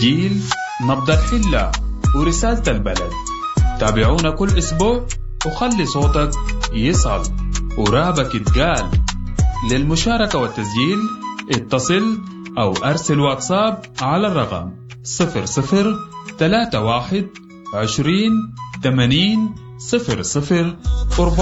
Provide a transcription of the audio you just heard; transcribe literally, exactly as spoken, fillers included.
تسجيل نبض الحلة ورسالة البلد. تابعونا كل أسبوع وخلي صوتك يصل ورابك يتقال. للمشاركة والتسجيل اتصل أو أرسل واتساب على الرقم صفر صفر ثلاثة واحد عشرين ثمانين صفر صفر أربعة.